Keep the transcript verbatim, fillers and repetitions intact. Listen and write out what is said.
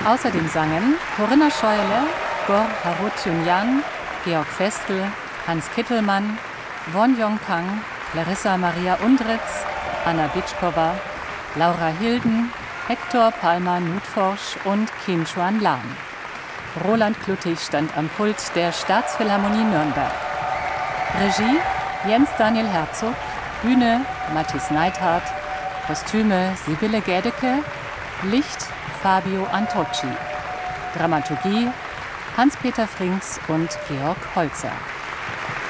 Außerdem sangen Corinna Scheule, Gor Harutjunjan, Georg Festel, Hans Kittelmann, Won Yong-kang, Larissa Maria Undritz, Anna Bitschkova, Laura Hilden, Hector Palmer Nutforsch und Kim Chuan Lam. Roland Kluttig stand am Pult der Staatsphilharmonie Nürnberg. Regie Jens Daniel Herzog, Bühne Mathis Neithardt, Kostüme Sibylle Gädeke, Licht Fabio Antocci, Dramaturgie Hans-Peter Frings und Georg Holzer.